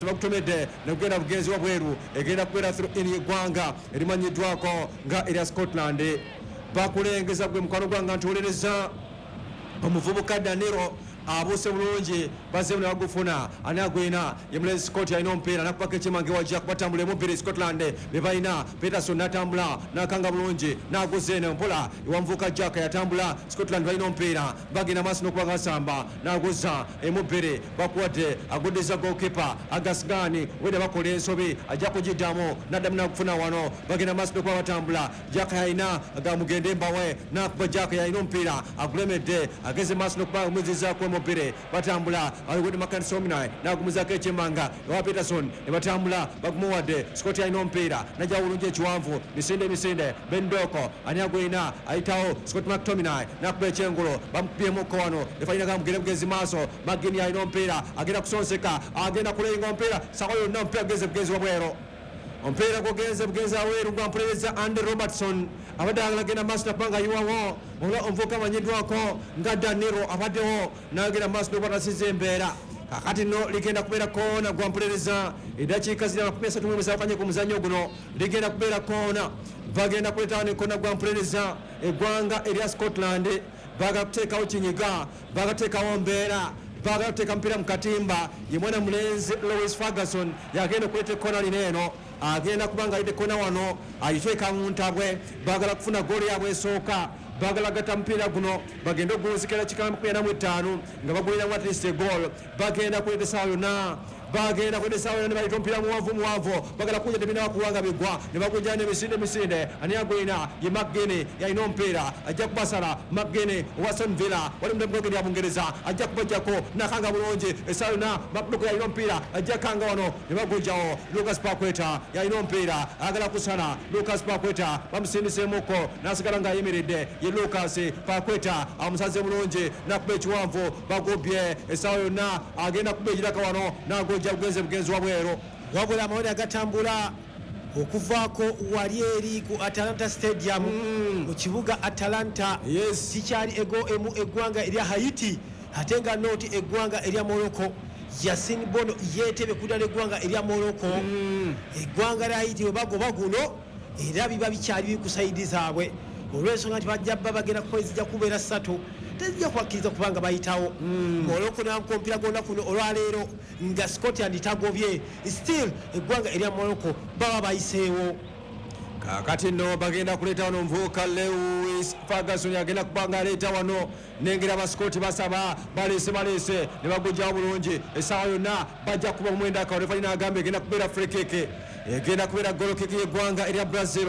bakutomedde nogenda bugenzi wabweru egenda kubeera through in yeggwanga erimanyiddwako nga erya Scotland. Bakulengeza gwe mukwano gwanga ntuwolereza omuvubuka Danilo abuuse bulungi bazze ne bagufuna ani agwina Yemulezi Scott alina omupiira nakubaka ekimange wajja kubatambula emubbiri Scotland be balina Peterson natambula nakanga bulungi naguze eno mpola ewamuvuka Jack yatambula Scotland balina omupiira bagenda maaso n'okuba gasamba naguza emubbiri bakuwadde aguddiza goalkeeper Agasgani wede bakola ensobi ajja kugiddamu naddamu nakufuna wano bagenda maaso n'okuba batambula Jack yalina agamugende mbawe nakuba Jack yalina omupiira agulemedde ageze maaso n'okuba omuzizzaako mubire batambula alikuwa makanisa omina na kumuzaka ekimanga wa Peterson ne batambula bagumuwadde Scott alina omupiira najja bulungi ekiwanvu misinde Bendoko ani agwina ayitawo Scott McTominay nakuba ekyengulo bamupiyemuko wano efalina gamugere bugenzi maaso Magini alina omupiira agenda kusonseka agenda kulenga omupiira sawa yonna omupiira bugenzi wabwero omupiira gugenze bugenzi aweeru gwampulereza Andy Robertson abadde agenda maaso nakubanga yiwawo omuvubuka amanyiddwako nga Danilo abaddewo nagenda maaso n'obwatasiza embeera kakati no ligenda kubeera koona gwampulereza eddakiika zira 37 okanye ku muzannyo guno ligenda kubeera koona bagenda kuleetawo ne koona gwampulereza eggwanga erya Scotland baagala kuteekawo kinyiga baagateekawo mbeera baagala kuteeka mupiira mu katimba ye mwana mulenzi Lewis Ferguson yagenda okuleeta ekkoona lino eno agenda kubanga alidde kona wano ayiteeka mu ntabwe baagala kufuna gooli yaabwe esooka baagala gata mupiira guno bagenda ogunzikira kikala 45 nga baguliramu at least egoal bagenda kuleeta essaawa yonna bagenda kwedesaawo ne baleta omupiira muwanvu bagala kuja tebina bakuwanga bigwa ne bagunja n'emisinde ani agwina ye Magini yalina omupiira ajja kubasala Magini Watson Villa wali mudemugogeri ya Bungereza ajja kubajjako nakanga bulungi essaawa yonna Makuduku yalina omupiira ajja kanga wano ne bagunjawo Lucas Paqueta yalina omupiira agala kusala Lucas Paqueta bamusindiseemuko nasigala ng'ayimiridde ye Lucas Paqueta amusaze bulungi nakuba ekiwanvu bagubye essaawa yonna agenda kuba ekiraka wano nago bugenzi wabwero wabula amawulire agatambula okuvaako wali eri ku Atalanta Stadium mu kibuga Atalanta kikyali eggwanga erya Haiti ate nga nooti eggwanga erya Morocco Yassine Bono yeetebe kuddala eggwanga erya Morocco eggwanga lya Haiti we bagoba guno era biba bikyali biri ku sayidi zaabwe olw'ensonga nti bajja bba bagenda kukozija kubeera 3 tezija kubakkiriza kubanga bayitawo Morocco namuka omupiira gwonna kuno olwaleero nga Scotland tagobye still eggwanga erya Morocco baba bayiseewo kakati nno bagenda kuleeta wano omuvubuka Lewis Ferguson agenda kubanga aleeta wano nengera abaskoti basaba baleese ne bagujjawo bulungi essaawa yonna bajja kuba mumwenda akawo refalina agamba egenda kubeera free kick egenda kubeera golo kick y'eggwanga erya Brazil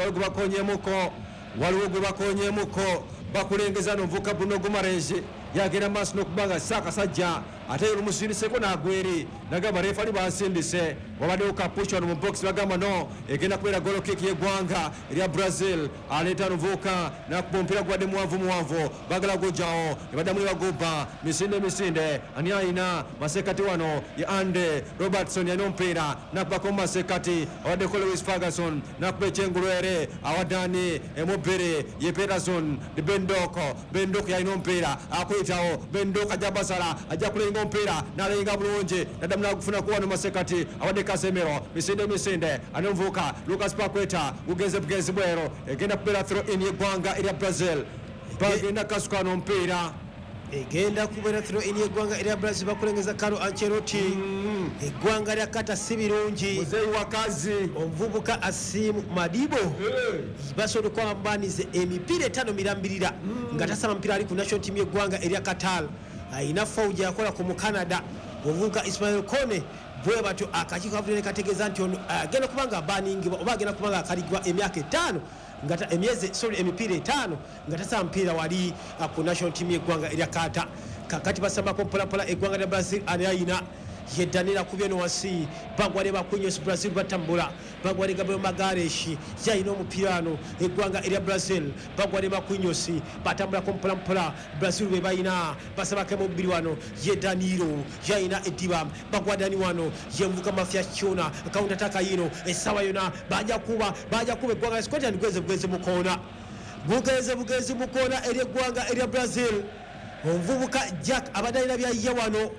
waliwo gwe bakonyemuko bakulengeza n'omuvubuka Bruno Guimaraes yagenda maaso n'okubanga saakasajja ate olumusindiseko n'agweri nagamba refali bansindise wabaddewo kapucho wano mu box bagamba no egenda kubeera golo kick y'eggwanga erya Brazil aleeta n'omuvubuka nakuba omupiira gubadde muwanvu bagala gujjawo ne baddamu ne bagubba misinde ani alina masekati wano ye Andy Robertson yalina omupiira nakubako mu masekati awaddeko Lewis Ferguson nakuba ekyengulu ere awaddani emubbiri ye Peterson ne Bendoko yalina omupiira akuyitawo Bendoko ajja basala ajja kulenga omupiira n'alenga bulungi naddamu n'agufuna kuwano masekati awadde Casemiro misinde ani omuvubuka Lucas Paqueta bugenzi bwero egenda kubeera throw in y'eggwanga erya Brazil bagenda kasuka n'omupiira egenda kubeera throw in y'eggwanga erya Brazil bakulengeza Carlo Ancelotti eggwanga lya kata si birungi muzeeyi wakazi omuvubuka Asimu Madibo basobola okuba bambanize emipiira 5 mirambirira nga tasaba mupiira ali ku national team y'eggwanga erya Qatar ayina foul gye yakola ku mu Canada omuvubuka Ismail Kone bwe batyo akakiiko kavudde kategeeza nti ono agenda kubanga baningibwa oba agenda kubanga akaligibwa emyaka 5 emipiira 5 nga tasaba mupiira wali ku national team y'eggwanga erya Qatar kakati basambako mpolapola eggwanga lya Brazil ani ayina yedanira kubye no wasi bagwale bakunyo Brazil batambula bagwale Gabriel Magalhaes yayina omupiira ano eggwanga erya Brazil bagwale bakunyosi batambula kompola Brazil be bayina basaba ke mubiri wano yedaniro yayina ediba bagwadani wano yemvuka mafia kyona counter attack yino esawa yona baja kuba eggwanga Scotland gweze mukona bugeze mukona erya eggwanga erya Brazil omuvubuka Jack abadalira bya yawano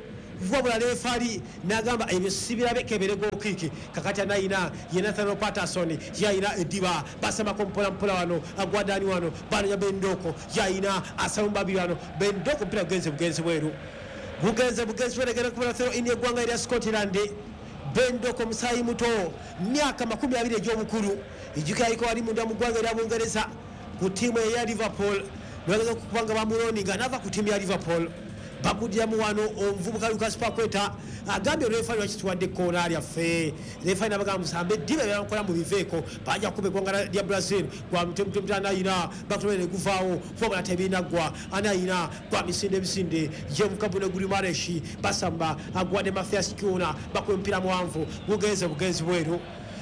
wabula lefali n'agamba ebyo sibirabe kebere gokiiki kakati anayina ye Nathaniel Patterson yayina eddiba basambako mpolampola wano agwadani wano banonya Bendoko yayina asaba mubabiri wano Bendoko mpira bugenzi bweru bugenzi bweregera kubala thero ini eggwanga erya Scotland Bendoko musayi muto myaka 20 egy'obukulu ijukayiko wali munda mu ggwanga erya Bungereza ku tiimu eya Liverpool bageza kubanga bamuloninga nava ku tiimu ya Liverpool bakudyamu wano omuvubuka Lucas Paqueta agambye refani wakituwadde koona lyaffe refani nabagamba musambe eddiba byakola mu biveeko bajja kuba eggwanga lya Brazil gwa mutemutemuta anayina bakutomere guvaawo wabula tebinaggwa anayina gwa misinde ye mukabune guli Mareshi basamba agwadde Mathias Cuna bakuba mpira muwanvu bugenzi bweru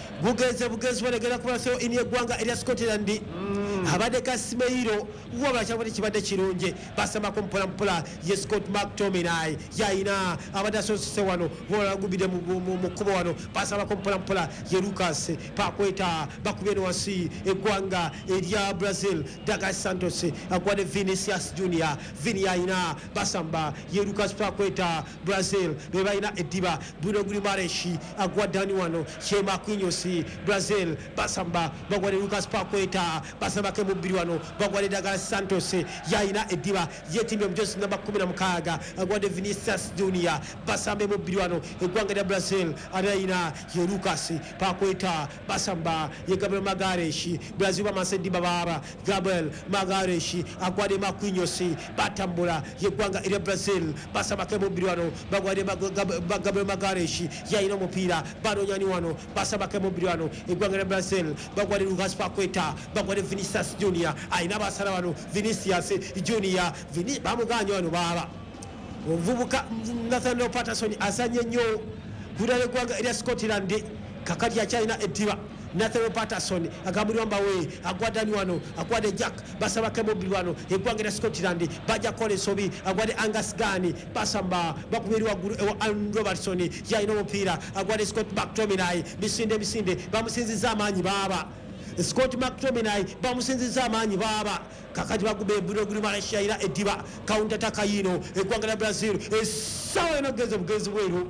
bugenzi bweregera kubaseo ini eggwanga erya Scotland abadde Kasimeiro wabula kyabadde kibadde kirungi basambako mpolampola ye Scott McTominay yayina abadde asosese wano wabula gubidde mu kkubo wano basambako mpolampola ye Lucas Paqueta bakubye ne wansi eggwanga erya Brazil Douglas Santos agwadde Vinicius Junior Vini yayina basamba ye Lucas Paqueta Brazil bebayina eddiba Bruno Guimaraes agwadde ani wano ye Marquinhos Brazil basamba bagwadde Lucas Paqueta basamba ke mubiri wano bagwadde Douglas Santos yayina eddiba yetimye omujosi namba 16 agwadde Vinicius Junior basamba mubiri wano eggwanga lya Brazil anayina ye Lucas Paqueta basamba ye Gabriel Magalhaes Brazil bamasediba baba Gabriel Magalhaes agwadde Marquinhos batambula yeggwanga erya Brazil basamba ke mubiri wano bagwadde Gabriel Magalhaes yayina omupiira banonyani wano basamba ke mubiri wano eggwanga lya Brazil bagwadde Lucas Paqueta bagwadde Vinicius Junior ayina basala wano Vinicius Junior bamuganya wano baba omuvubuka Nathaniel Patterson asanye nnyo kudala eggwanga erya Scotland kakati yakyalina eddiba Nathaniel Patterson agambulwa mbawe agwadani wano agwade Jack basabake mobili wano eggwanga erya Scotland bajja kola ensobi agwade Angus Gunn basamba bakubiri waggulu Alan Robertson yayina omupiira agwade Scott McTominay misinde bamusinziza amaanyi baba Scott McTominay bamusinziza amaanyi baba kakati bagube Bruno Guimaraes yayina eddiba counter attack yino eggwanga lya Brazil esawa enogeze bugenzi bweru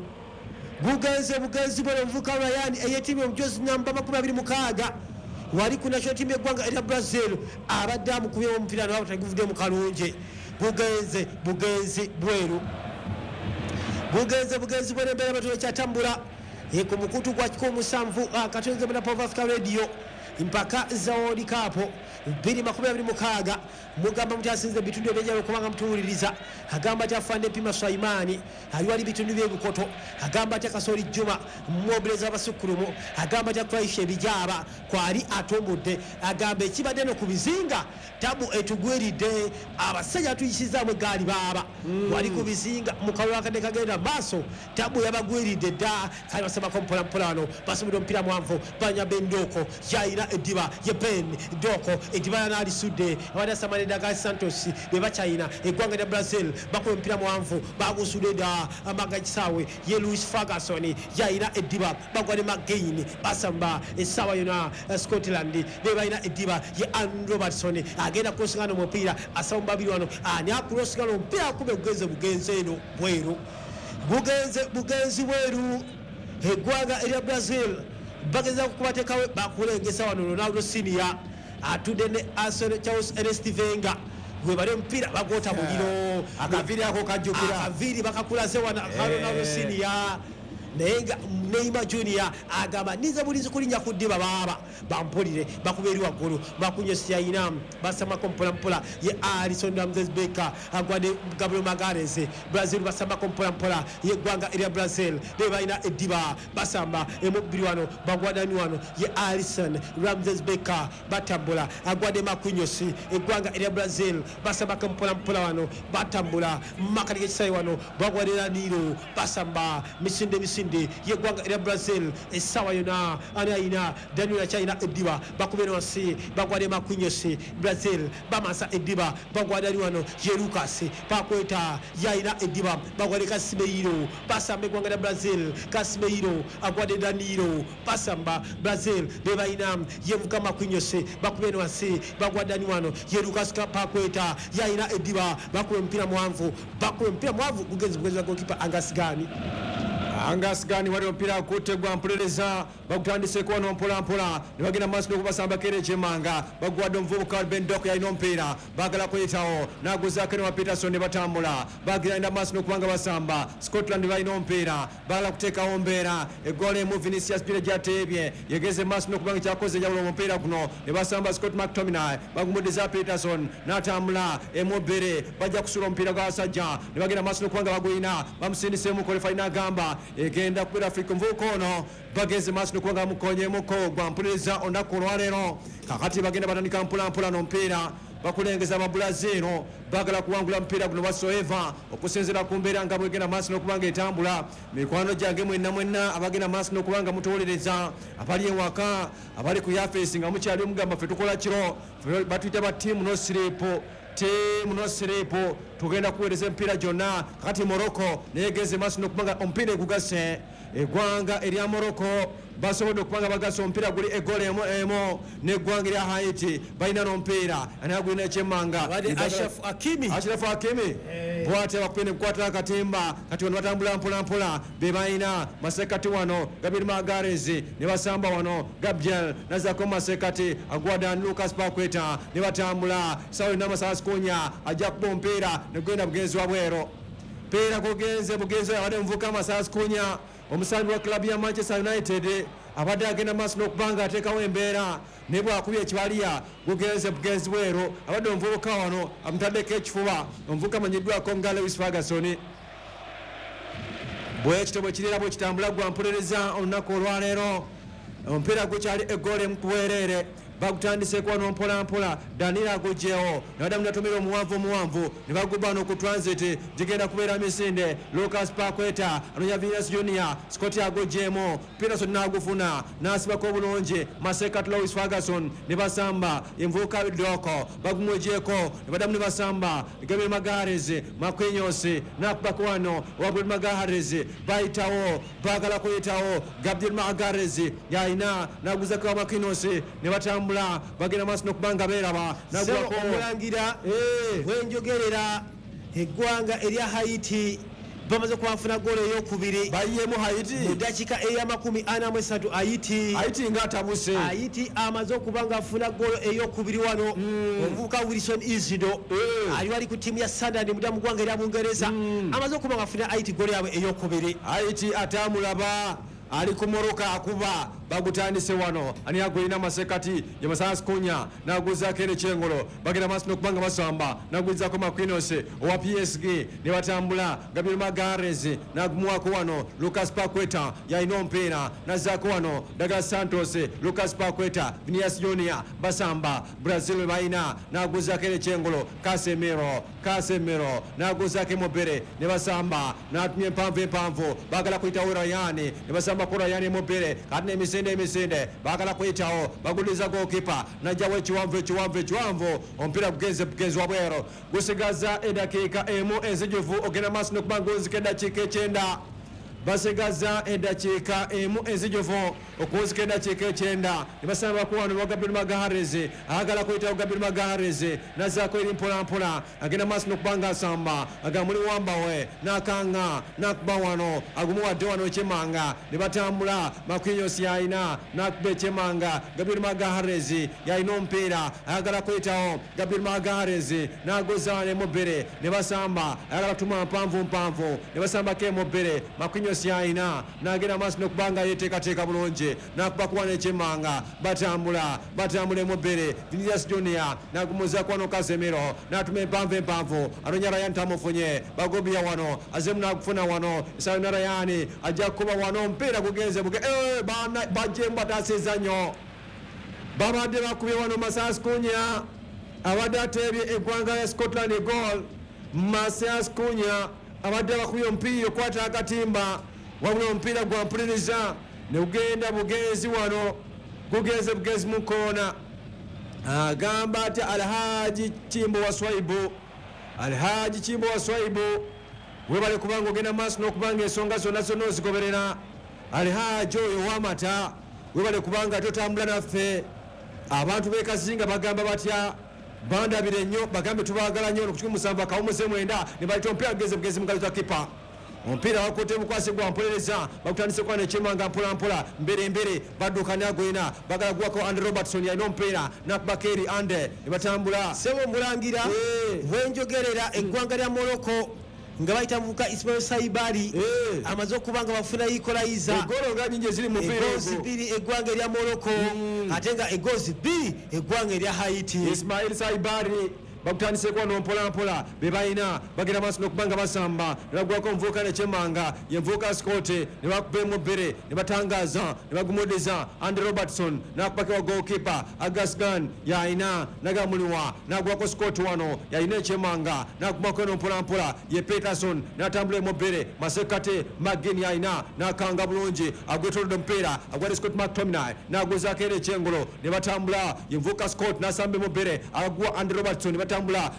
bugenzi bweru omuvubuka Ryan eyetiimye omujozi namba 26 wali ku national team eggwanga erya Brazil abadde amukubye omupiira nawe taguvudde mu kalungi bugenzi bweru embeera batono kyatambula ku mukutu gwa 17 katonze mu Napo Africa Radio mpaka za World Cup 2026 mugamba muti asinze bitundu ebyenjawulo kubanga mutuwuliriza agamba ati afande Pima Swaimani aliwali bitundu by'ebikoto agamba ati Kasoli Juma mobileza abasukulumu agamba ati Akraisha ebijaba kwali atombudde agamba ekibadde no kubizinga tabu etugwiridde abasajja tuyisizaamu egaali baba wali kubizinga mukalwa akadde kagenda maaso tabu yabagwiridde dda kali basabako mpolampola wano basubira omupiira mwanvu banya Bendoko yayina eddiba ye Ben Doko eddiba yanalisudde abadde asamane Douglas Santos bebakyayina eggwanga lya Brazil bakuba omupiira mwanvu bagusudde dda amaga kisaawe ye Louis Ferguson yayina eddiba bagwadde McGain basamba essaawa yona Scotland bebayina eddiba ye Alan Robertson agenda kurosingana omupiira asaba mubabiri wano ani akurosingana omupiira akube bugenzi eno bweru bugenzi bweru eggwanga erya Brazil bageza kukubatekawe bakulengesa wano Ronaldo Senior atudde ne Arsenal Charles Ernest Wenger gwe bali omupiira bagota muliro akaviri ako kajjukira akaviri bakakulaze wana Ronaldo Senior naye nga Neymar Junior agamba niza bulizi kulinnya ku ddiba baba bampulire bakuberi waggulu bakunyosya yina basamako mpolampola ye Alisson Becker agwadde Gabriel Magalhaes Brazil basamako mpolampola ye eggwanga erya Brazil bebalina eddiba basamba emubiri wano bagwadani wano ye Alisson Becker batambula agwadde Marquinhos eggwanga erya Brazil basambako mpolampola wano batambula makati g'ekisayi wano bagwadde Danilo basamba misinde ye eggwanga eggwanga erya Brazil essaawa yonna ani ayina Daniel China eddiba bakubira wansi bagwade Marquinhos Brazil bamasa eddiba bagwada wano ye Lucas Paqueta yayina eddiba bagwade Casemiro basamba eggwanga erya Brazil Casemiro agwade Danilo basamba Brazil bebayina yevuka Marquinhos bakubira wansi bagwada wano ye Lucas Paqueta yayina eddiba bakube mpira mwanvu kugenza bugezi goalkeeper Angasgani wali mpira akutegwa mpuleleza bakutandise kuona mpola nibagenda maaso n'okubasamba kere kyemanga bagwadde omuvubuka Ben Doku yalina mpira bagala kuyitawo naguzaako ne wa Peterson ne batambula bagenda maaso n'okubanga basamba Scotland balina mpira bagala kuteekawo mbeera eggola emu Vinicius Junior gyateebye yegeze maaso n'okubanga kyakoze jawulo mu mpiira guno ne basamba Scott McTominay bagumuddiza Peterson n'atambula emu bbere bajja kusula omupiira gw'abasajja ne bagenda maaso n'okubanga bagulina bamusindiseemu kolefa inagamba egenda kubira Afrika mvuko ono bageze maaso n'okubanga mukonyemuko gwa mpuliriza olunaku olwaleero kakati bagenda batandika mpolampola n'omupiira bakulengeza Brazil bagala kuwangula mpira guno whatsoever okusinziira ku mbeera nga bwegenda maaso n'okubanga etambula mikwano gyange mwenna abagenda maaso n'okubanga mutolereza abali ewaka abali ku yafeesi nga mukyali omugamba ffe tukola kiro batuyita ba tiimu no siripo tugenda kuweereza emipiira gyonna kakati Morocco neyegeze maaso n'okubanga omupiira egugase eggwanga erya Morocco basobodde okubanga bagasa omupiira guli egola emu neggwanga erya Haiti balina n'omupiira anagulina ekyemmanga Ashraf Hakimi bwate bakupine kukwata akatimba kati wano batambula mpolampola bebalina masekati wano Gabriel Magalhaes ne basamba wano Gabriel nazako masekati agwada Lucas Paqueta ne batambula sawa n'amasasi kunya ajja kuba omupiira negenda bugenzi wa bwero mpira bugenze abadde muvuka amasasi kunya omusambi wa klabu ya Manchester United abadde agenda maaso n'okubanga ateekawo embeera ne bwakubya ekibaliya bugenze bwero abadde omuvubuka wano amutaddeko ekifuba omuvubuka amanyiddwako nga Lewis Ferguson bwekito bwe kirira bwe kitambula gwa mpuliriza olunaku olwaleero omupiira gukyali eggola emu kuweerere bagutandise kwano mpolampola Danilo agugyewo nabadamu natumira omuwanvu ne baguba no ku transit gigenda kubeera misinde Lucas Paqueta anonya Vinicius Junior Scott agugyemu Peterson n'agufuna n'asibako obulungi Maseka Lewis Ferguson ne basamba envuuka Doko bagumwegyeko ne badamu ne basamba Gabriel Magalhaes Marquinhos n'akubako wano Gabriel Magalhaes bayitawo bagala kuyitawo Gabriel Magalhaes yalina n'aguzako Marquinhos ne batambula bagenda maaso n'okubanga beeraba omulangira bwenjogerera eggwanga erya Haiti bamaze kubafuna goolo eyokubiri bayiyemu Haiti mu dakiika eya 43 Haiti nga atabuse Haiti amaze okubanga afuna goolo eyokubiri wano omuvubuka Wilson Izido ali ku ttiimu ya Sunderland mudamu gwanga erya Bungereza amaze okubanga afuna Haiti goolo yaabwe eyokubiri Haiti atamulaba ali ku Morocco akuba bagutandise wano ani agulina masekati ya masasi kunya naguzaako ere kyengolo bagenda maaso n'okubanga basamba nagwizaako Marquinhos owa PSG ne batambula Gabriel Magalhaes nagumuwako wano Lucas Paqueta yalina omupiira nazaako wano Douglas Santos Lucas Paqueta Vinicius Junior basamba Brazil we balina naguzaako ere kyengolo Casemiro naguzaako emobere ne basamba natumya empanvu bagala kuyitawo Ryan ne basamba ko Ryan emobere kati n'emisinde bagala kuyitawo baguliza goalkeeper najjawo ekiwanvu omupiira bugenzi wa bwero gusigaza edakiika emu enzijuvu ogenda maaso n'okubanga onzika eddakiika 9 basigaza eddakiika emu enzijuvu okunzika eddakiika 9 ne basamba kuwano wa Gabriel Magalhaes agala kuyitawo Gabriel Magalhaes nazaako eri mpolampola agenda maaso n'okubanga asamba agamuli wambawe nakanga nakuba wano agumuwadde wano ekyemanga ne batambula Marquinhos yalina nakuba ekyemanga Gabriel Magalhaes yalina omupiira ayagala kuyitawo Gabriel Magalhaes nagoza emobere ne basamba ayagala tuma mpanvu ne basambako emobere Marquinhos yalina nagenda maaso n'okubanga yeteekateeka bulungi nakuba kuwana ekyemmanga batambula emobere Vinicius Junior nagumuzaako wano Casemiro natuma empanvu anonya Ryan tamufunye bagobiya wano azemu nagufuna wano esabina Ryan ajja kukuba wano omupiira gugenze bajjemu bataasiza nnyo babadde bakubye wano masasi kunya abadde ateebye eggwanga ya Scotland egoal masasi kunya abadde bakubye omupiira okwata akatimba wabula omupiira gwampuliriza ne gugenda bugenzi wano gugenze bugenzi mu koona agamba ati Alhaji Kimbo wa Swaibu Alhaji Kimbo wa Swaibu webale kubanga ogenda maaso n'okubanga ensonga zonna zonna ozigoberera Alhaji oyo w'amata webale kubanga totambula naffe abantu b'ekazinga bagamba batya bandabire nnyo bagambe tubaagala nnyo no 17 ne baleta omupiira gugeze bugenzi mu ngalo za kipa omupiira wakote mukwasi gwampolereza bakutandise kwa nechemanga mpola mbere badduka nagwina bagala gwako Andy Robertson yalina omupiira nakubakeri ande nebatambula sebo mulangira bwenjogerera eggwanga lya Morocco nga bayita muvuka Ismail Saibari amaze okubanga bafuna equalizer egolo nga nyingi ziri mu mupiira eggwanga lya Morocco ate nga egozi 2 eggwanga lya Haiti Ismail Saibari bakutandise kwa mpola bebayina bagenda maaso n'okubanga basamba nebagwako omuvubuka nekyemanga yenvubuka Scott ne bakubemu bbere ne batangaza ne bagumuddiza Andy Robertson nakubakewa goalkeeper Agasgan yayina nagamuliwa nagwako Scott wano yayina ekyemanga nakubako eno mpola ye Peterson natambulemu bbere masekate Magin yayina nakanga bulungi agwetolodde omupiira agwade Scott McTominay naguzaako era ekyengolo ne batambula yenvubuka Scott nasambemu bbere agwa Andy Robertson batambula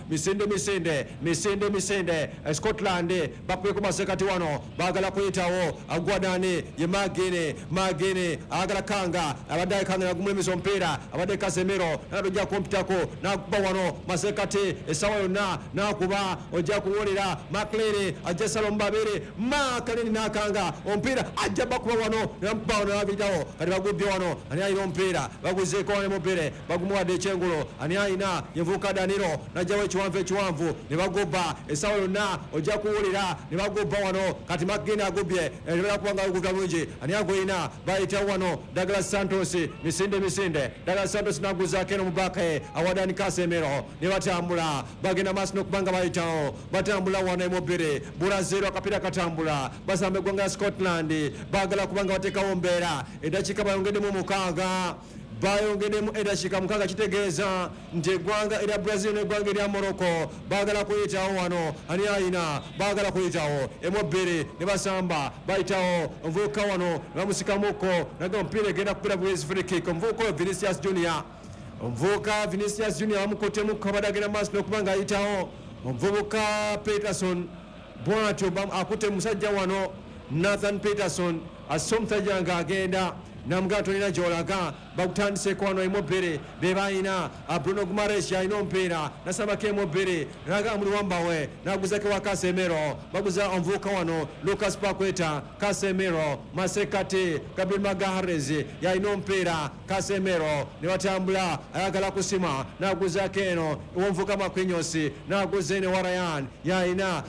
misinde Scotland bakweko masekati wano bagala kuyitawo agwadani ye Magene agala kanga abadde kanga nagumulemesa omupiira abadde Casemiro nabajja kompitako nakuba wano masekati esawa yonna nakuba ojja kuwulira McLean ajja Salom Babere McLean nakanga omupiira ajja bakuba wano namukuba wano nabitawo kati bagubye wano ani ayina omupiira baguzeeko wano mubere bagumuwadde ekyengulo ani ayina yenvuka Danilo najjawo ekiwanvu ne bagoba esawa yonna ojja kuwulira ne bagoba wano kati Magina agubye ebera kubanga agubya bulungi ani agoyina bayitawo wano Douglas Santos misinde Douglas Santos naguzaako eno mubaka awadani Casemiro ne batambula bagenda maaso n'okubanga bayitawo batambula wano emubiri Brazil akapiira katambula basamba eggwanga ya Scotland bagala kubanga bateekawo mbeera eddakiika bayongeddemu 6 bayongedemu eddakiika 6 kitegeeza nti eggwanga erya Brazil n'eggwanga erya Morocco bagala kuyitawo wano ani ayina bagala kuyitawo emubiri ne basamba bayitawo omuvubuka wano ne bamusikamuko naga omupiira egenda kupiira buwezi free kick omuvubuka oyo Vinicius Junior omuvubuka Vinicius Junior bamukotemu kabadagenda maaso n'okubanga ayitawo omuvubuka Peterson bwatyo akutte musajja wano Nathan Peterson asse omusajja ng'agenda namugaa tolina gyolaga bakutandiseko wano emubiri bebayina Bruno Guimaraes yalina omupiira nasambako emubiri naga muli wambawe naguzake wa Casemiro baguza omuvubuka wano Lucas Paqueta Casemiro masekati Gabriel Magalhaes yalina omupiira Casemiro ne batambula ayagala kusima naguzako eno omuvubuka Marquinhos naguza ene wa Ryan yalina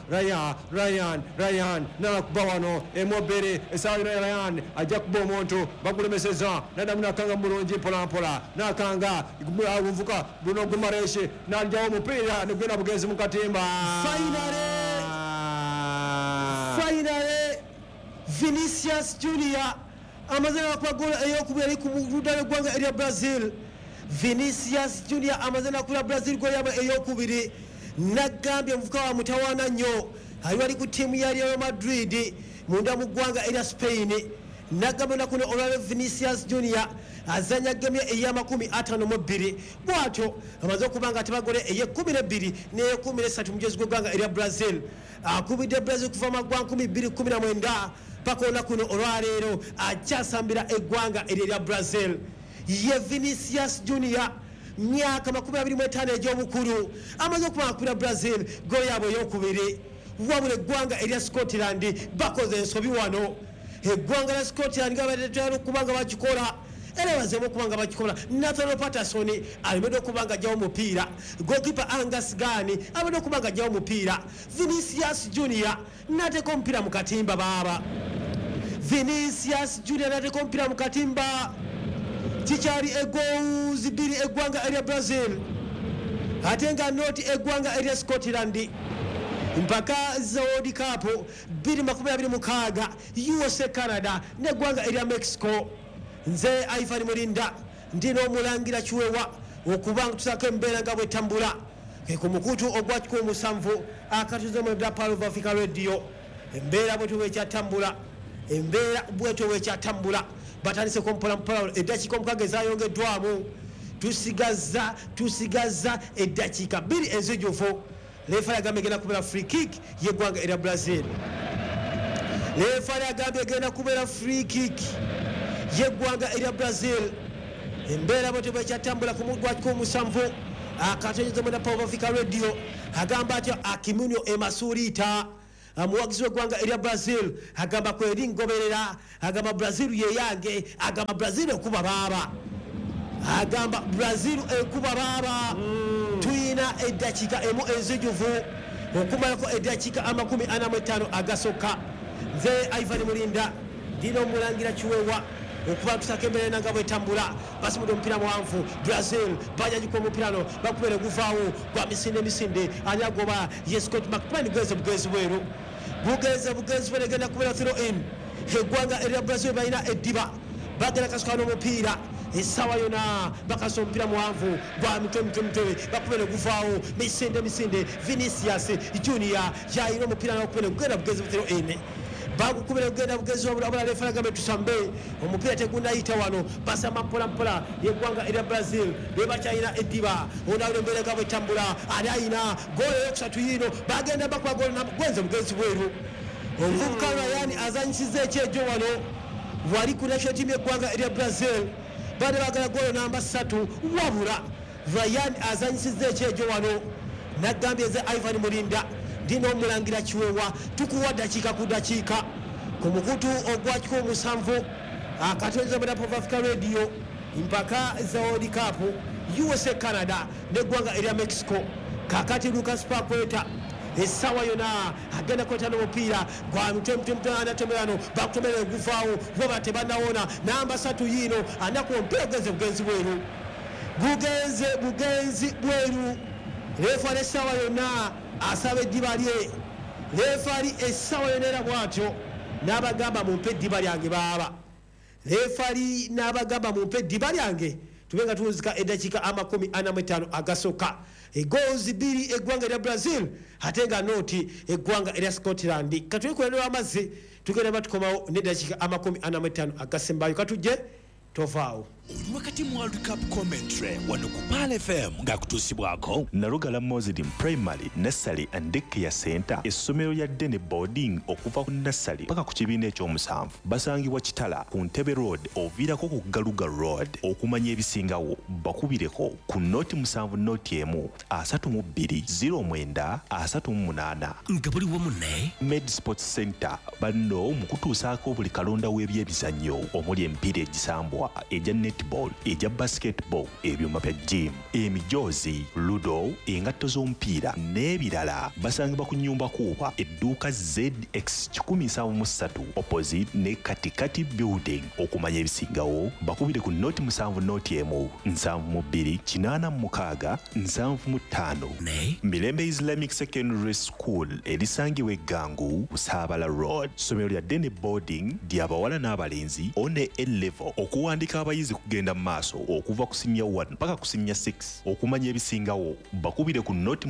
Ryan nakuba wano emubiri esawa yona Ryan ajja kuba omuntu bagulemeseza nadamu nakanga mulungi mpola nakanga omuvubuka Bruno Guimaraes nalyawo omupiira negenda bugenzi mu katimba finally Vinicius Junior amaze nakuba goal eyokubiri ku ludda lw'eggwanga erya Brazil Vinicius Junior amaze nakuba Brazil goal yabwe eyokubiri nagambye omuvubuka wa mutawaana nnyo ali ku ttiimu ya Real Madrid munda mu ggwanga erya Spain nagamba kuno olwalwe Vinicius Junior azanya gemu eya52 bwatyo amaze okubanga tebagole eye12 n'eye13 mu mujezi gw'eggwanga erya Brazil akubidde Brazil kuva magwa 2019 paka olunaku olwaleero akyasambira eggwanga erya Brazil ye Vinicius Junior myaka 25 egy'obukulu amaze okubanga Brazil golo yaabwe ey'okubiri wabula eggwanga erya Scotland bakoze ensobi wano eggwanga lya Scotland nga batetera okubanga bakikola era bazemu okubanga bakikola Nathan Patterson alimedde okubanga ajjawo omupiira goalkeeper Angus Gani abadde okubanga ajjawo omupiira Vinicius Junior nateeka omupiira mu katimba baaba Vinicius Junior nateeka omupiira mu katimba kikyali egoozi 2 eggwanga erya Brazil ate nga noti eggwanga erya Scotland mpaka za World Cup 2026 USA Canada n'eggwanga erya Mexico nze Ivan Mulinda ndina omulangira kiwewa okubanga tusako embeera nga bwetambula ku mukutu ogwa 17 akatuze mu Dapal of Africa Radio embeera bwe tuwe kyatambula embeera bweto wekyatambula batandise kompola mpola eddakiika omukaaga ezayongeddwamu tusigaza eddakiika 2 enzijuvu lefa yagambye egenda kubeera free kick yeggwanga erya Brazil lefa yagambye egenda kubeera free kick yeggwanga erya Brazil embeera bweto bwekyatambula ku mugwa gw'omusanvu akatonyeza mwenda Power Africa Radio agamba atyo Akimunyo Emasurita muwagizi w'eggwanga erya Brazil agamba kweri ngoberera agamba Brazil yeyange agamba Brazil ekuba baaba agamba Brazil ekuba baaba tuyina eddakiika emu enzijuvu okumalako eddakiika 45 agasooka nze Ivan Mulinda ndina omulangira Kiwewa okuba tusaka embeera nanga bwetambula basimudde omupiira muwanvu Brazil bajagika omupirano bakubere guvaawo gwa misinde ani agoba ye Scott McLean bugezi bweru egenda kubeera throw in eggwanga erya Brazil balina eddiba bagenda kasukana omupiira essaawa yona bakasa omupiira muwanvu gwa mitwe bakubere guvaawo misinde Vinicius Junior yayina omupiira nakubere gugenda bugezi throw in bagukubira kugenda bugezi wabula lefa agambe tusambe omupiira tegunayita wano basama mpola yeggwanga erya Brazil bebakyayina eddiba onawula embeera gabwe etambula ali ayina goolo eyokusatu yino bagenda bakuba goolo nagwenze bugezi bweru omuvubuka Ryan azanyisiza ekyejo wano wali ku national team yeggwanga erya Brazil bade bagala goolo namba 3 wabula Ryan azanyisiza ekyejo wano nagambye ze Ivan Mulinda ndino omulangira Kiwewa tukuwa dakiika ku dakiika ku mukutu ogwakiko omusanvu akatonyeza mwenda Power Africa Radio mpaka za World Cup USA Canada neggwanga erya Mexico kakati Lucas Paqueta essaawa yona agenda kweta n'omupiira gwa mitwe anatemerano bakutomerera guvaawo boba tebanawona namba 3 yino anaku omupiira bugenzi bweru bugenzi bweru refa essaawa yona asaba eddiba lye lefali essaawa yona era bwatyo n'abagamba mumpe eddiba lyange baaba lefali n'abagamba mumpe eddiba lyange tube nga tuwuzika eddakiika 45 agasooka egoozi 2 eggwanga erya Brazil ate nga nooti eggwanga erya Scotland katulikulanira amazzi tugenda batukomawo n'eddakiika 45 agasembayo katujje tovaawo oli wakati mu World Cup commentary wano ku Pal FM ng'akutuusibwako Nalugala Muslim Primary Nursery and Daycare Center essomero lya Dene Boarding okuva ku nursery paka ku kibiina ekyomusanvu basangibwa Kitala ku Ntebe Road oviirako ku Galuga Road okumanya ebisingawo bakubireko ku noti 7 noti emu 320938 nga buli wamu ne Med Sports Center banno mu kutuusaako buli kalonda w'ebyebizannyo omuli emipiira egisambwa ejja netball eja basketball ebyuma bya gym emijozi ludo engatto z'omupiira n'ebirala basangibwa ku nnyumba kuuba edduuka ZX 173 opposite ne katikati building okumanya ebisingawo bakubire ku noti 7 noti emu 7286 ne Mirembe Islamic Secondary School erisangibwa Eggangu Busaabala Road somero lya Dene Boarding ly'abawala n'abalenzi one A-level okuwandika abayizi kugenda maaso okuva ku senior 1 paka ku senior 6 okumanya ebisingawo bakubire ku noti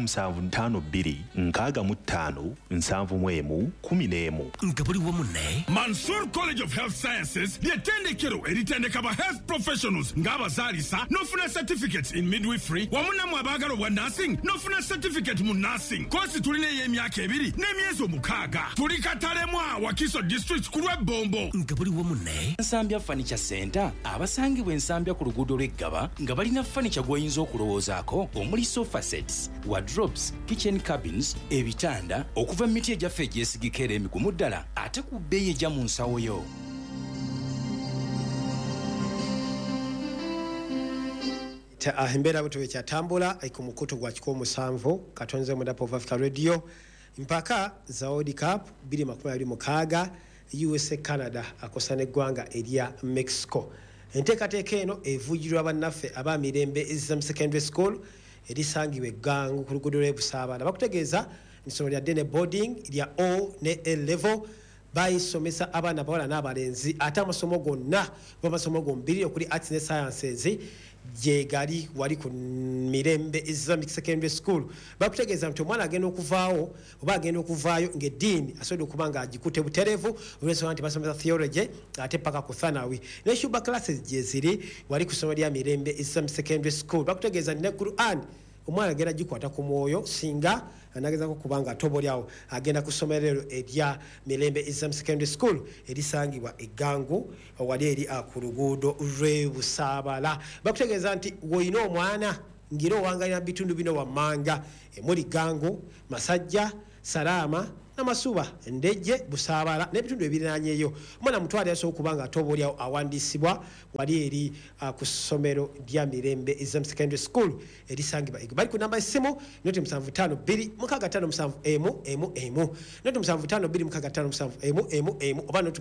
752 nga buli wamu ne Mansour College of Health Sciences ly'ettendekero eritendeka ba health professionals ng'abazaalisa n'ofuna certificates in midwifery wamu nammwe abaagala obwa nursing n'ofuna certificate mu nursing kosi tulina ey'emyaka 2 n'emyezi 6 tuli Katalemwa Wakiso district ku lw'Ebombo nga buli wamu ne Nsambya Furniture Center abasangibwa Ensambya ku luguudo lw'Eggaba nga balina furniture gw'oyinza okulowoozaako omuli sofa sets, wardrobes, kitchen cabins, ebitanda okuva mu miti egyaffe egyesigika era emigumu ddala ate ku bbeeyi ejja mu nsawo yo. embeera bwe kyatambula ku mukutu gwa kiko omusanvu katonze mwenda Power Africa Radio mpaka za World Cup 2026 USA Canada akosa n'eggwanga erya Mexico. Enteekateeka eno evujjirwa bannaffe ab'amirembe Islam Secondary School erisangibwa Eggangu ku luguudo lw'e Busaabala bakutegeeza essomero lya Dene Boarding lya O ne A level bayisomesa abaana bawala n'abalenzi ate amasomo gonna bamasomo gombiri okuli arts ne sciences gye gali wali ku Mirembe Islamic Secondary School. Bakutegeeza nti omwana agenda okuvaawo oba agenda okuvaayo ng'eddiini asobodde okuba nga agikutte butereevu olw'ensonga nti basomesa theology ate paka ku thanawi ne shuba classes gye ziri wali ku ssomero lya Mirembe Islamic Secondary School. Bakutegeeza nti ne Quran omwana agenda gikwata ku mwoyo singa anagezako kubanga atobolyawo agenda ku ssomero erya Mirembe Islamic Secondary School erisangibwa eggangu wali eri ku luguudo lw'e Busaabala. Bakutegeeza nti woyina omwana ngiro owangalira bitundu bino wammanga emuli gangu Masajja Salama Namasuba Ndejje Busaabala n'ebitundu ebiriraanyeeyo. Omwana mutwale yasobola okuba nga atobolyawo awandiisibwa wali eri ku ssomero lya Mirembe Islamic Secondary School erisangibwa bali ku namba essimu noti 752657 noti 752657 oba noti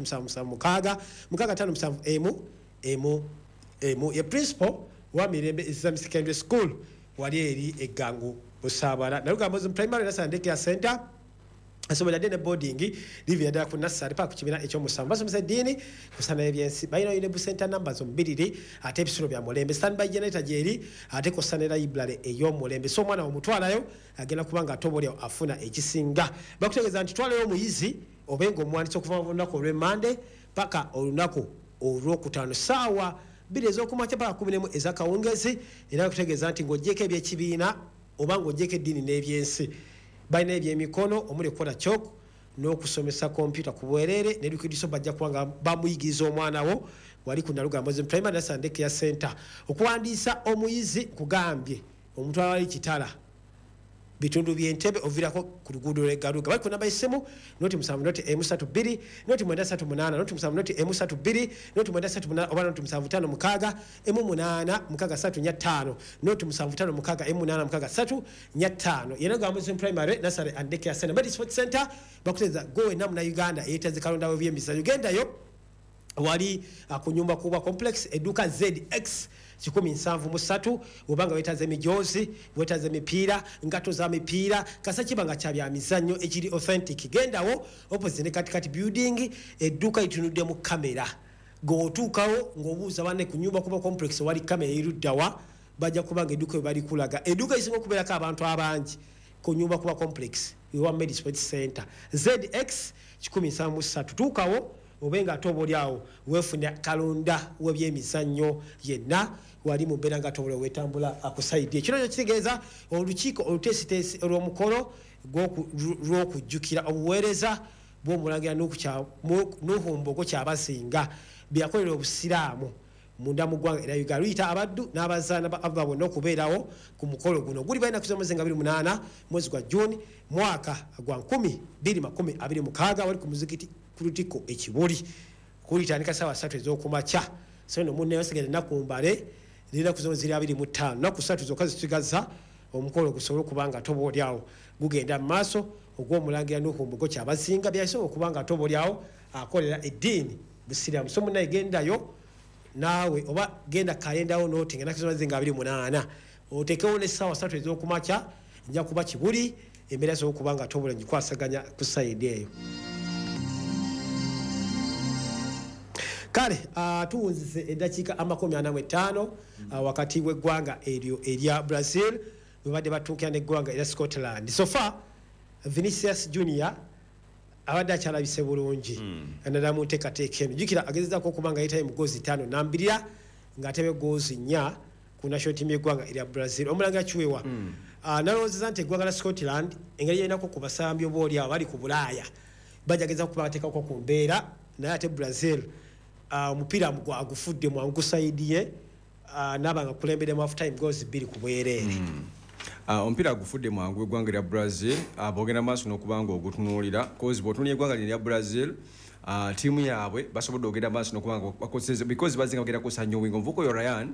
766557 ye principal wa Mirembe Islamic Secondary School wali eri eggangu Busaabala. Nalugambozi primary na Sunday Care Center asobola dene boarding livi yadala ku nursery pa ku kibina ekyomusanvu basomesa eddiini kusana ebyensi bayina Unable Center numbers ombiriri ate ebisulo bya Mulembe standby generator gyeri ate kusana library ey'Omulembe so omwana omutwalayo agenda kubanga atobolyawo afuna ekisinga. Bakutegeeza nti twalayo omuyizi obenga omuwandiisi okuva mu lunaku olw'Emmande paka olunaku olw'okutaano ssaawa 2 ez'okumakya paka 11 ez'akawungezi era bakutegeeza nti ng'oggyeko ebyekibiina oba ng'oggyeko eddiini n'ebyensi bayina ebyemikono omuli okukola kyoko n'okusomesa kompyuta ku bwereere n'edukidiso bajja kubanga bamuyigiriza omwana wo wali ku Nalugambozi primary na Sunday Care Center. Okuwandiisa omuyizi kugambye omutwala wali kitala bitundu by'Entebbe ovirako ku luguudo lw'Eggaluga bali ku namba y'essimu noti 7.M32 noti 938 noti 7.M32 noti 938 oba noti 756M86335 noti 756M86335 yena Nalugambozi primary nursery and daycare center Medi Sport Center bakuteeza gowe namuna Uganda yeeteze kalondawo by'emizannyo gendayo wali ku nyumba kubwa complex eduka ZX 173 obanga wetaze emijoozi wetaze emipiira ngato za mipiira kasa kibanga kya bya mizannyo ekiri authentic gendawo opposite katikati building eduka itunudde mu kamera gootuukawo ng'obuuza banne ku nyumba kuba complex wali kamera eruddawa bajja kubanga eduka bali kulaga eduka isinga okubeerako abantu abangi ku nyumba kuba complex ewa Medi Sport Center ZX 173 tuukawo obenga atobolyawo wefuna kalonda w'ebyemizannyo yenna wali mu mbeera nga atobolya wetambula akusaidye ekiro ekyo kitegeeza olukiiko oluteesiteesi olw'omukolo lw'okujjukira obuweereza bw'omulangira Nuhumbogo Kyabasinga byakolera obusiraamu munda mu ggwanga era Uganda luyita abaddu n'abazaana ba Allah bonna okubeerawo ku mukolo guno guli balina kuzomoze nga 28 mwezi gwa June mwaka gwa 2026 wali ku muzikiti ku Lutiko ekibuli kulitandika ssaawa 3 ez'okumakya so no munne yasigala nakumbale lina kuzomoze 25 naku 3 zokka zitugaza omukolo gusobola okubanga atobolyawo gugenda mu maaso ogw'omulangira Nuhumbogo Kyabasinga byasobola okubanga atobolyawo akolera eddiini busiraamu so munne agendayo nawe oba genda kalendawo notinga nakizomaze nga 28 otekewo n'essaawa 3 ez'okumakya nja kuba kibuli embeera zo okubanga atobola njikwasaganya ku sayidi eyo. Kale tuwunzise eddakiika 45 wakati w'eggwanga eryo erya Brazil bwe batuukira n'eggwanga erya Scotland. So far Vinicius Junior abadde akyalabise bulungi anadda mu nteekateeka eno jjukira agezezaako okuba nga yeetayo mu goozi 5 n'ambirira ng'atebe goozi 4 ku national team y'eggwanga erya Brazil. Omulangira Kiwewa nalowoozeza nti eggwanga la Scotland engeri yerinako ku basambi obaolyawo bali ku Bulaaya bajageza okuba bateekako ku mbeera naye ate Brazil omupiira agufudde mwangu sayidi ye n'abanga kulembedde mu half time goals 2 ku bwereere. Omupiira agufudde mwangu eggwanga lya Brazil bogenda maaso n'okubanga ogutunuulira cause bw'otunuulira eggwanga lya Brazil tiimu yaabwe basobodde ogenda maaso n'okubanga bakozesa because bazinga bagenda kusanya owinga omuvuko yo Ryan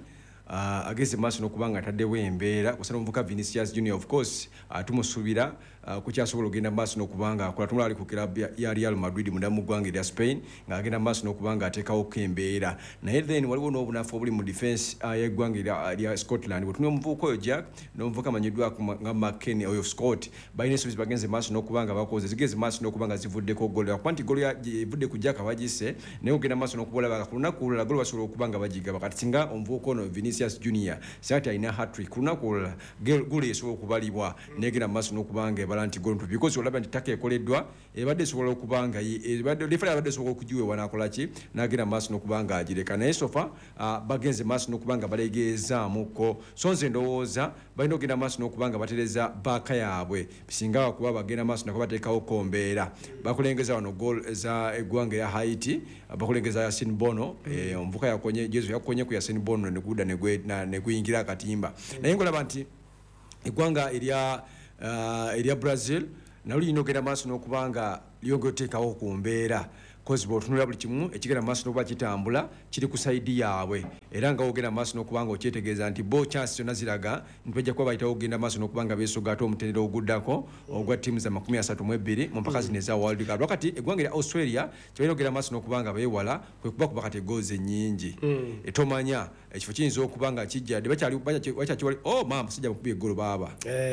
ageze maaso n'okubanga ataddewo embeera kusana omuvuka Vinicius Junior of course tumusuubira kukyasobola okugenda maaso n'okubanga akola tumula ali ku club ya Real Madrid munda mu ggwanga erya Spain ng'agenda maaso n'okubanga ateekawo embeera naye then waliwo n'obunafu obuli mu defense y'eggwanga erya Scotland bwetunula omuvubuka oyo Jack n'omuvubuka amanyiddwako nga McKennie oyo Scott balina ensobi bagenze maaso n'okubanga bakoze zigeze maaso n'okubanga zivuddeko golo yakuba nti golo evudde ku Jack abagise naye ogenda maaso n'okubola ku lunaku olulala golo basobola okubanga bagigaba kati singa omuvubuka ono Vinicius Junior singa alina hat-trick ku lunaku olulala golo esobola okubalibwa negenda maaso n'okubanga ebala nti golo ntupi because olaba nti taka ekoleddwa ebadde esobola okubanga refera abadde esobola okugiweebwa n'akolaki n'agenda maaso n'okubanga agireka naye sofa bagenze maaso n'okubanga balegeezaamuko so nze ndowooza balina okugenda maaso n'okubanga batereza baaka yaabwe bisinga wakuba bagenda maaso nako bateekawo kombeera bakulengeza wano goal za eggwanga ya Haiti bakulengeza Yasin Bono omuvuka yakonye jesu yakonye ku Yasin Bono nekuda nekuyingira akatimba naye ngolaba nti eggwanga erya Brazil nalo lino ogenda maaso n'okubanga lyongera oteekawo ku mbeera kozi bw'otunula buli kimu ekigenda maaso n'okuba kitambula kiri ku sayidi yaabwe era nga ogenda maaso n'okubanga okyetegeeza nti bo chance zonna ziraga nti bajja kuba bayitawo ogenda maaso n'okubanga beesoga ate omutendera oguddako ogwa ttiimu za 32 mu mpaka zino eza World Cup lwakati eggwanga erya Australia kibalina ogenda maaso n'okubanga beewala kwe kuba kuba kati egoozi ennyingi etomanya ekifo kiyinza okubanga kijjadde bakyakiwali musajja mukubi eggolo baaba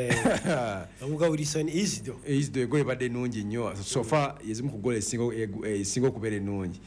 omuga Wilson Isdo egolo ebadde ennungi nnyo sofa yezimu ku golo esinga okubeera ennungi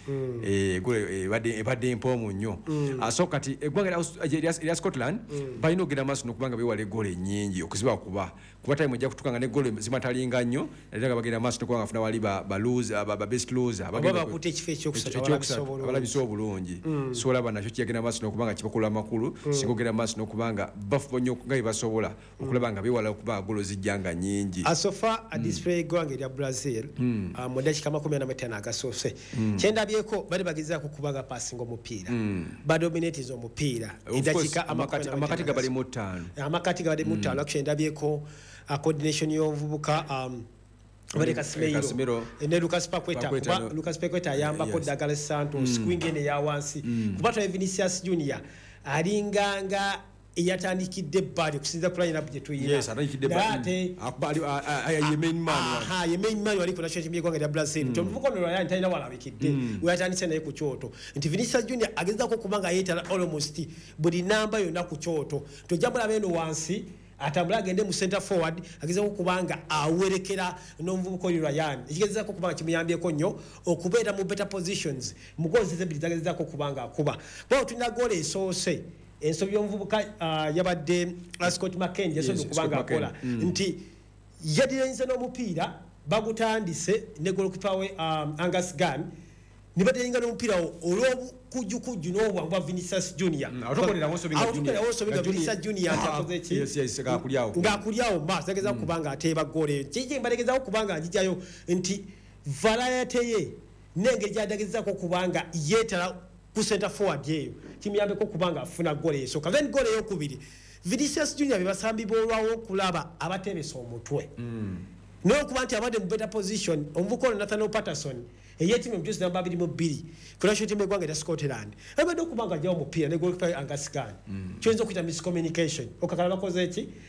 ebadde empoomu nnyo so kati eggwanga erya Scotland balina okugenda maaso n'okubanga beewala eggolo ennyingi okuziba kuba time ojja kutukanga n'eggolo zimatalinga nnyo era nga bagenda maaso n'okubanga afuna wali ba best loser bakutte ekifo ekyokusatu abalabise obulungi so olaba nakyo kiyagenda maaso n'okubanga kibakola amakulu singa ogenda maaso n'okubanga bafuba nnyo nga bye basobola okulaba nga beewala okuba golo zijjanga nnyingi asofa display eggwanga erya Brazil mu dakiika 45 agasoose kyendabyeko bali bagezaako kubanga passing omupiira badominatinze omupiira edakiika amakati gabali mu 5 amakati gabali mu 5 kyendabyeko coordination y'obuvubuka Bareka Simero ne Lucas Paqueta kuba Lucas Paqueta ayambako Douglas Santos kwingene ya wansi kuba to Vinicius Junior alinganga eyatandikidde bali kusinza kula ina budget tuyina yes atandikidde bali yemen man wali kuna shoti myekwanga ya Brazil tomuvuko no ya ntaina wala wikidde uyatandise naye ku kyoto nti Vinicius Junior ageza ko kubanga yetala almost buli namba yonna ku kyoto tojambula beno wansi atambula agende mu center forward ageza okubanga awerekera n'omuvubuka oli Ryan ekigeza ko kubanga kimuyambyeko nnyo okubeera mu better positions mugozi zebili zageza ko kubanga akuba bo tuna gole esoose ensobi y'omuvubuka yabadde Scott McKennie yasobola okubanga akola nti yadirenze n'omupiira bagutandise ne goalkeeper we Angus Gunn nibadenga n'omupiira olw'obukujjukujju n'obwangu bwa Vinicius Junior autokolera wosobi nga Vinicius Junior atakoze eki yes ngaakulyawo mas ageza kubanga ateeba gole kiki mbalegeza kubanga ajijayo nti variety ye nenge jadageza kubanga yetala ku center forward yeyo kimuyambeko kubanga afuna gole so kaven gole yokubiri Vinicius Junior bebasambi bolwawo kulaba abatebesa omutwe no kuba nti abadde mu better position omuvuko Nathaniel Patterson eyetimu mjuzi namba 22 kuna shoti megwanga ya Scotland abadde okubanga jawo mupiira ne goalkeeper Angus Gunn kyenzo kuita miscommunication okakala bakoze eki